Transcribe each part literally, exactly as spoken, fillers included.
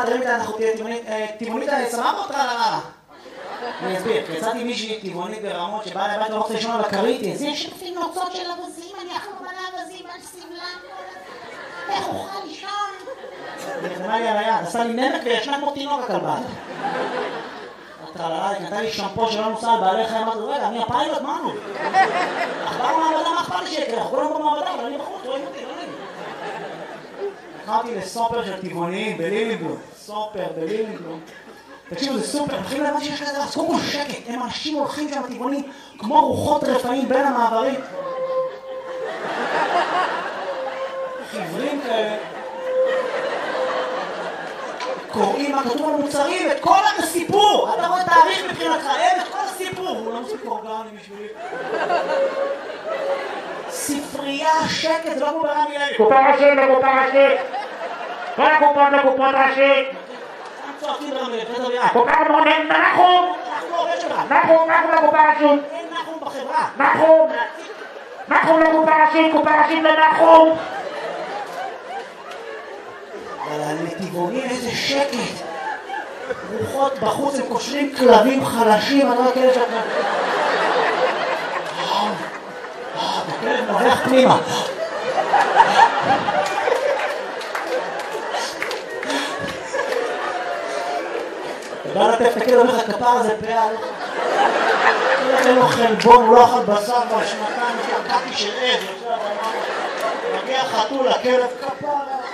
תרים את אנחנו תהיה טבעונית, טבעונית סבבה או טרללה? אני אסביר, כי יצאתי מישהי טבעונית ברמות שבאה לבית ורוצה לישון על הכרית, זה שפים נוצות של אבזים, אני אחלום על האבזים, על סבלם, איך אוכל לישון? נכנמה לי על היד, עשה לי נמק וישנה כמו תינוק הכלבה. הטרללה, היא נתנה לי שמפו שלא נוסע על בעלי חיים, אמרתי, רגע, אני הפיילוט, מה נו? אכבר מעבדה, מה אכפת לי שיקרה? אנחנו כולם במעבדה, אבל אני בחוץ, רואים אותי, לא נעים. לקחתי לסופר של טבעוניים בלילינגלום, סופר בלילינגלום. תקשיבו, זה סופר, מתחילים להבן שיש כזה, אז קודם כל שקט, הם אנשים הולכים שם טבעונים כמו רוחות רפאים בין המעברים. חברים כאלה. קוראים מה כתוב על מוצרים, את כל הסיפור! אתה רואה תאריך מבחינתך, אין את כל הסיפור! הוא לא מספיק אורגני בשבילי. ספרייה, שקט, זה לא כמו ברמי לוי. קופה ראשית לקופה ראשית! כל הקופות לקופות ראשית! צועקים ברמי לוי, זה דרייה. קופה מונן, נחום! אנחנו עובד שלך. נחום, נחום לקופה ראשית! אין נחום בחברה. נחום! נחום לקופה ראשית, קופה ראשית לנחום! אבל הנתיבונים איזה שקט. רוחות בחוץ הם קושרים כלבים חלשים, אני לא כאלה שאתה... הכלב נובח פנימה. אתה בא לטף את הכלב, אומר לך כפר הזה פעל. אין לו חלבון, הוא לא אכל בשר בשנתיים, שקעתי של עז, מגיע חתול לכלב כפר.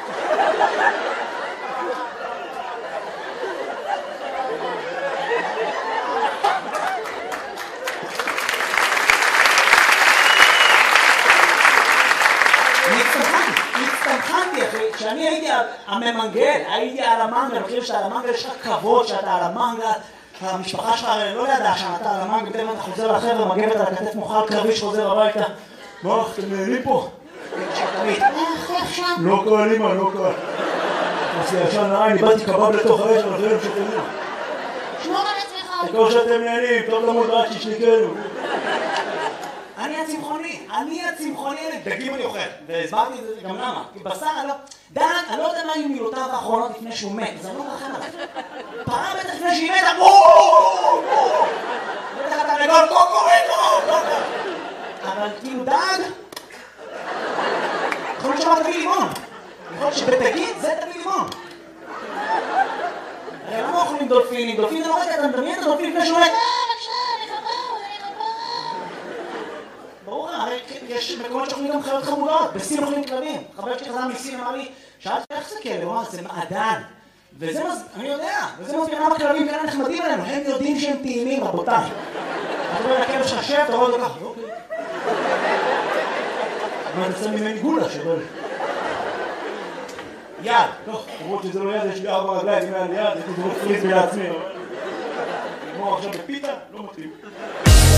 כשאני הייתי הממנגל, הייתי על המנגל, מכיר שאתה על המנגל, יש לך כבוד שאתה על המנגל, המשפחה שלך לא ידעה שאתה על המנגל, בטח אתה חוזר לחבר'ה, מגבת על כתף מוכל קרבי שחוזר הביתה. מה, אתם נהנים פה? לא קל, אמא, לא קל. אז ישן נראה, אני באתי קבב לתוך האש, אבל זה לא שתהנים. שמור על עצמך. תקור שאתם נהנים, טוב למוד רק ששניקנו. אני הצמחוני, אני הצמחוני, דגים אני אוכל, והסברתי את זה גם למה, כי בשר אני לא... דן, אני לא יודע מה היו מילותיו האחרונות לפני שהוא מת, זה לא מרחם עליו. פרה בטח לפני שהיא מתה, בואו! בטח אתה לגול, קוקוריקו! אבל כאילו דג... יכול להיות שאומר תביא לימון. יכול להיות שבתגיד זה תביא לימון. הרי למה אוכלים דולפינים? דולפין זה לא רגע, אתה מדמיין את הדולפין לפני שהוא מת. ברור, הרי יש מקומות שאוכלים גם חיות חמודות, בסין אוכלים כלבים. חבר שלי חזר מסין אמר לי, שאלתי איך זה כאלה, הוא אמר, זה מעדן. וזה מז... אני יודע, וזה מסביר למה כלבים כאלה נחמדים עלינו, הם יודעים שהם טעימים, רבותיי. אתה רואה לכלב ששב, אתה רואה אותו ככה, אוקיי. אבל נצא ממני גולה שבל. יד, טוב, למרות שזה לא יד, יש לי ארבע רגליים, אם היה לי יד, הייתי דורות פריז לעצמי. כמו עכשיו בפיתה, לא מתאים.